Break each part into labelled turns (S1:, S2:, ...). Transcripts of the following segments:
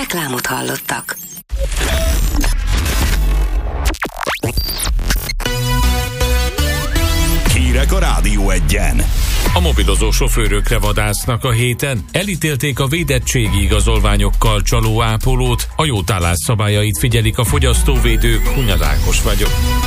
S1: Reklámot hallottak.
S2: Hírek a Rádió Egyen.
S3: A mobilozó sofőrökre vadásznak a héten. Elítélték a védettségi igazolványokkal csaló ápolót, a jótállás szabályait figyelik a fogyasztóvédők. Hunyad Ákos vagyok.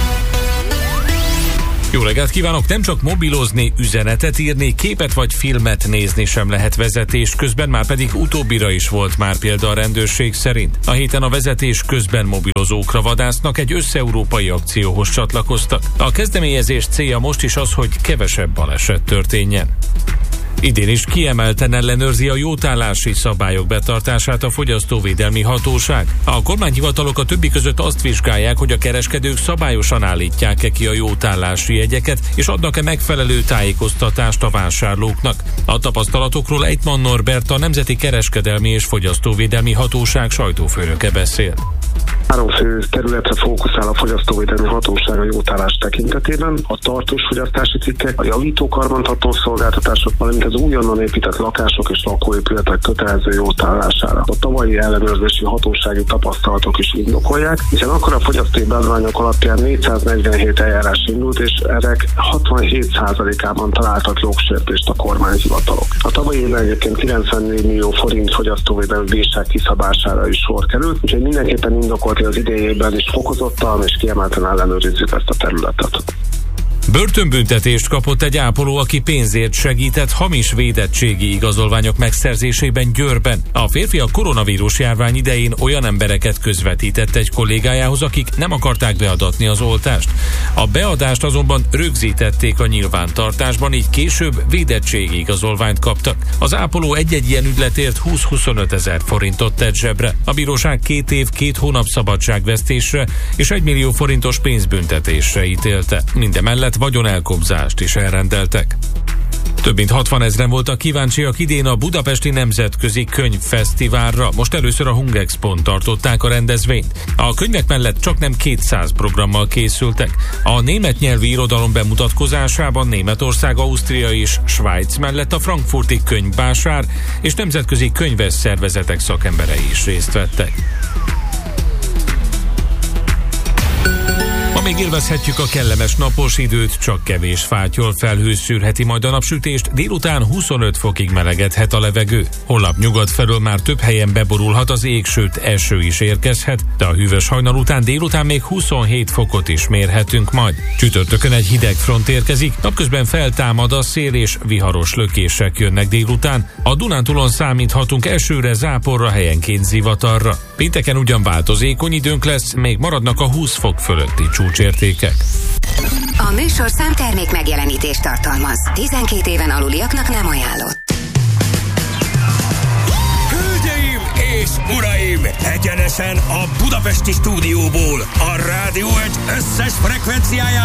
S3: Jó reggelt kívánok! Nem csak mobilozni, üzenetet írni, képet vagy filmet nézni sem lehet vezetés közben, már pedig utóbbira is volt már példa a rendőrség szerint. A héten a vezetés közben mobilozókra vadásznak, egy összeurópai akcióhoz csatlakoztak. A kezdeményezés célja most is az, hogy kevesebb baleset történjen. Idén is kiemelten ellenőrzi a jótállási szabályok betartását a Fogyasztóvédelmi Hatóság. A kormányhivatalok a többi között azt vizsgálják, hogy a kereskedők szabályosan állítják-e ki a jótállási jegyeket, és adnak-e megfelelő tájékoztatást a vásárlóknak. A tapasztalatokról Eitmann Norbert, a Nemzeti Kereskedelmi és Fogyasztóvédelmi Hatóság sajtófőnöke beszél.
S4: 3 fő területre fókuszál a Fogyasztóvédelmi Hatóság a jótállás tekintetében: a tartós fogyasztási cikkek, a javító karbantartó szolgáltatások, valamint az újonnan épített lakások és lakóépületek kötelező jótállására. A tavalyi ellenőrzési hatósági tapasztalatok is indokolják, hiszen akkor a fogyasztói beadványok alapján 447 eljárás indult, és ezek 67%-ában találtak jogsértést a kormányhivatalok. A tavalyi évben egyébként 94 millió forint fogyasztóvédelmi bírság kiszabására is sor került, úgyhogy mindenképpen indokolt, hogy az idejében is fokozottan és kiemelten ellenőrizzük ezt a területet.
S3: Börtönbüntetést kapott egy ápoló, aki pénzért segített hamis védettségi igazolványok megszerzésében Győrben. A férfi a koronavírus járvány idején olyan embereket közvetített egy kollégájához, akik nem akarták beadatni az oltást. A beadást azonban rögzítették a nyilvántartásban, így később védettségi igazolványt kaptak. Az ápoló egy-egy ilyen ügyletért 20-25 ezer forintot tett zsebre. A bíróság 2 év, 2 hónap szabadságvesztésre és 1 millió forintos pénzbüntetésre ítélte. Mindemellett vagyonelkobzást is elrendeltek. Több mint 60 ezren voltak kíváncsiak idén a Budapesti Nemzetközi Könyvfesztiválra. Most először a Hungexpon tartották a rendezvényt. A könyvek mellett csaknem 200 programmal készültek. A német nyelvű irodalom bemutatkozásában Németország, Ausztria és Svájc mellett a frankfurti könyvvásár és nemzetközi könyves szervezetek szakemberei is részt vettek. Még élvezhetjük a kellemes napos időt, csak kevés fátyol felhő szűrheti majd a napsütést, délután 25 fokig melegedhet a levegő. Holnap nyugat felől már több helyen beborulhat az ég, sőt eső is érkezhet, de a hűvös hajnal után délután még 27 fokot is mérhetünk majd. Csütörtökön egy hideg front érkezik, napközben feltámad a szél és viharos lökések jönnek délután. A Dunántúlon számíthatunk esőre, záporra, helyenként zivatarra. Pénteken ugyan változékony időnk lesz, még maradnak a 20 fok fölötti csúcsértékek.
S1: A műsorszám termék megjelenítést tartalmaz. 12 éven aluliaknak nem ajánlott.
S5: Hölgyeim és uraim! Egyenesen a budapesti stúdióból, a Rádió Egy összes frekvenciáján